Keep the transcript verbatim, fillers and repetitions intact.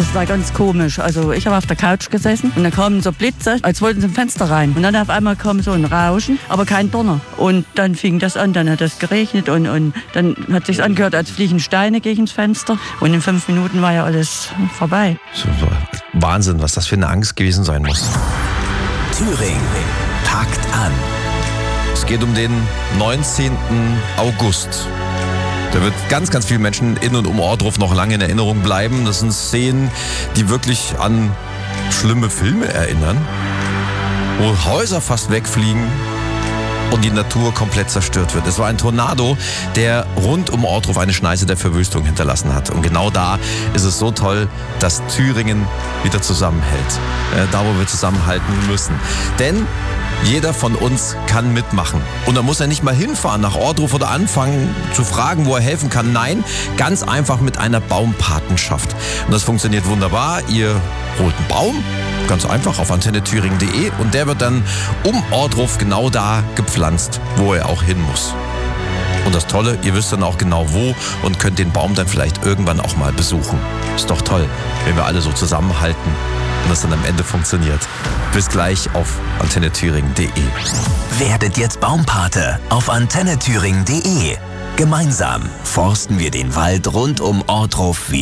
Das war ganz komisch. Also ich habe auf der Couch gesessen und dann kamen so Blitze, als wollten sie im Fenster rein. Und dann auf einmal kam so ein Rauschen, aber kein Donner. Und dann fing das an, dann hat es geregnet und, und dann hat es sich angehört, als fliegen Steine gegen das Fenster. Und in fünf Minuten war ja alles vorbei. Super. Wahnsinn, was das für eine Angst gewesen sein muss. Thüringen packt an. Es geht um den neunzehnten August. Da wird ganz, ganz vielen Menschen in und um Ohrdruf noch lange in Erinnerung bleiben. Das sind Szenen, die wirklich an schlimme Filme erinnern, wo Häuser fast wegfliegen und die Natur komplett zerstört wird. Es war ein Tornado, der rund um Ohrdruf eine Schneise der Verwüstung hinterlassen hat. Und genau da ist es so toll, dass Thüringen wieder zusammenhält. Äh, da, wo wir zusammenhalten müssen. Denn jeder von uns kann mitmachen. Und da muss er nicht mal hinfahren nach Ohrdruf oder anfangen zu fragen, wo er helfen kann. Nein, ganz einfach mit einer Baumpatenschaft. Und das funktioniert wunderbar. Ihr holt einen Baum, ganz einfach auf antenne thüringen punkt de und der wird dann um Ohrdruf genau da gepflanzt, wo er auch hin muss. Und das Tolle, ihr wisst dann auch genau wo und könnt den Baum dann vielleicht irgendwann auch mal besuchen. Ist doch toll, wenn wir alle so zusammenhalten und das dann am Ende funktioniert. Bis gleich auf antenne thüringen punkt de. Werdet jetzt Baumpate auf antenne thüringen punkt de. Gemeinsam forsten wir den Wald rund um Ohrdruf wieder.